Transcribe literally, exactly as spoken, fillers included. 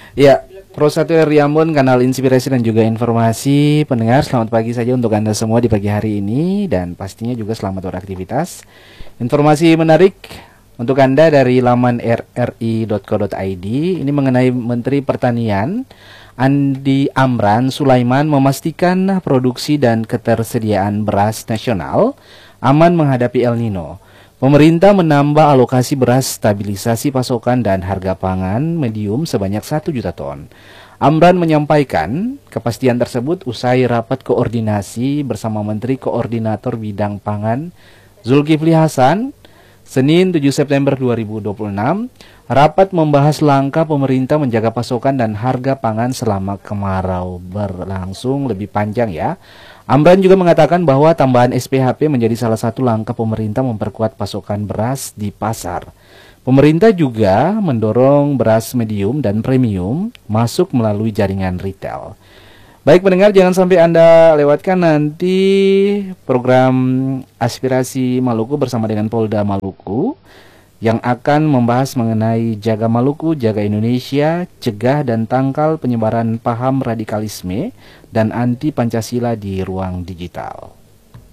Ya, Pro satu R Ambon, kanal inspirasi dan juga informasi. Pendengar, selamat pagi saja untuk Anda semua di pagi hari ini. Dan pastinya juga selamat beraktivitas. Informasi menarik untuk Anda dari laman r r i dot co dot i d. Ini mengenai Menteri Pertanian Andi Amran Sulaiman memastikan produksi dan ketersediaan beras nasional aman menghadapi El Nino. Pemerintah menambah alokasi beras, stabilisasi pasokan dan harga pangan medium sebanyak satu juta ton. Amran menyampaikan kepastian tersebut usai rapat koordinasi bersama Menteri Koordinator Bidang Pangan Zulkifli Hasan Senin tujuh September dua ribu dua puluh enam. Rapat membahas langkah pemerintah menjaga pasokan dan harga pangan selama kemarau berlangsung lebih panjang ya. Amran juga mengatakan bahwa tambahan S P H P menjadi salah satu langkah pemerintah memperkuat pasokan beras di pasar. Pemerintah juga mendorong beras medium dan premium masuk melalui jaringan retail. Baik pendengar, jangan sampai Anda lewatkan nanti program Aspirasi Maluku bersama dengan Polda Maluku yang akan membahas mengenai Jaga Maluku, Jaga Indonesia, cegah dan tangkal penyebaran paham radikalisme dan anti Pancasila di ruang digital.